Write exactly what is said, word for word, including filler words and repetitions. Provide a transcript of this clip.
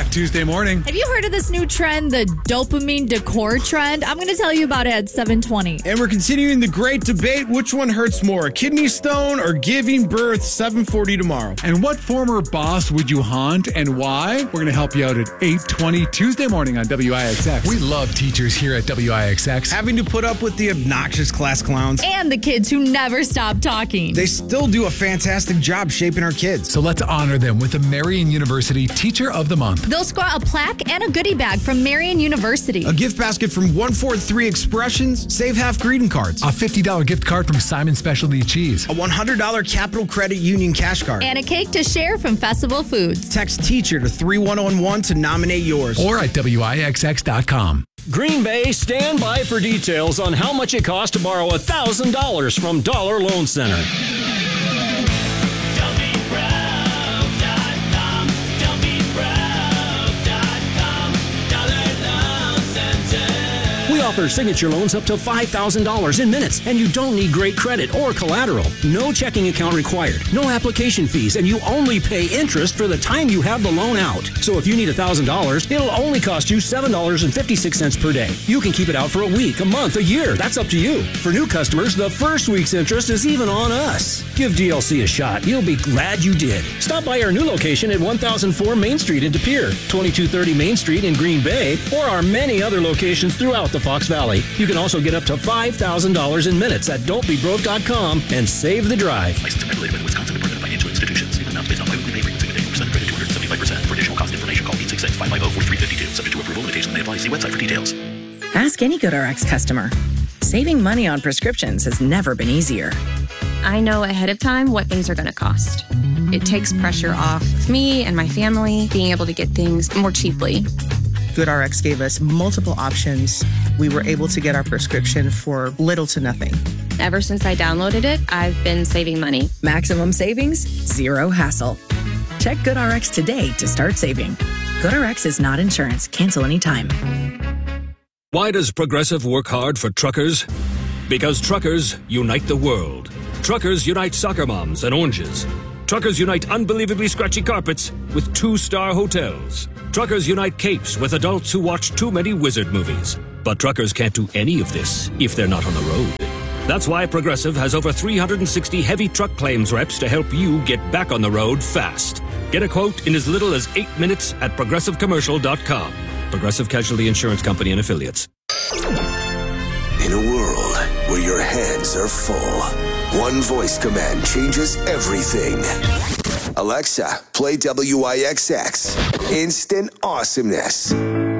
Throwback Tuesday morning. Have you heard of this new trend, the dopamine decor trend? I'm going to tell you about it at seven twenty. And we're continuing the great debate. Which one hurts more, a kidney stone or giving birth? seven forty tomorrow. And what former boss would you haunt and why? We're going to help you out at eight twenty Tuesday morning on W I X X. We love teachers here at W I X X. Having to put up with the obnoxious class clowns. And the kids who never stop talking. They still do a fantastic job shaping our kids. So let's honor them with the Marian University Teacher of the Month. They'll score a plaque and a goodie bag from Marian University. A gift basket from one forty-three Expressions. Save half greeting cards. A fifty dollars gift card from Simon Specialty Cheese. A one hundred dollars Capital Credit Union cash card. And a cake to share from Festival Foods. Text teacher to three one one one to nominate yours. Or at W I X X dot com. Green Bay, stand by for details on how much it costs to borrow one thousand dollars from Dollar Loan Center. We offer signature loans up to five thousand dollars in minutes, and you don't need great credit or collateral. No checking account required, no application fees, and you only pay interest for the time you have the loan out. So if you need one thousand dollars, it'll only cost you seven dollars and fifty-six cents per day. You can keep it out for a week, a month, a year. That's up to you. For new customers, the first week's interest is even on us. Give D L C a shot. You'll be glad you did. Stop by our new location at one thousand four Main Street in De Pere, twenty-two thirty Main Street in Green Bay, or our many other locations throughout the Fox Valley. You can also get up to five thousand dollars in minutes at don't be broke dot com and save the drive. Licensed and regulated by the Wisconsin Department of Financial Institutions. Statement amounts based on biweekly pay rates. Single percent credit two hundred seventy-five percent. For additional cost information, call eight six six, five five zero, four three five two. Subject to approval, limitations may apply. See website for details. Ask any GoodRx customer. Saving money on prescriptions has never been easier. I know ahead of time what things are going to cost. It takes pressure off of me and my family being able to get things more cheaply. GoodRx gave us multiple options. We were able to get our prescription for little to nothing. Ever since I downloaded it, I've been saving money. Maximum savings, zero hassle. Check GoodRx today to start saving. GoodRx is not insurance. Cancel anytime. Why does Progressive work hard for truckers? Because truckers unite the world. Truckers unite soccer moms and oranges. Truckers unite unbelievably scratchy carpets with two-star hotels. Truckers unite capes with adults who watch too many wizard movies. But truckers can't do any of this if they're not on the road. That's why Progressive has over three hundred sixty heavy truck claims reps to help you get back on the road fast. Get a quote in as little as eight minutes at progressive commercial dot com. Progressive Casualty Insurance Company and Affiliates. In a world where your hands are full, one voice command changes everything. Alexa, play W I X X. Instant awesomeness.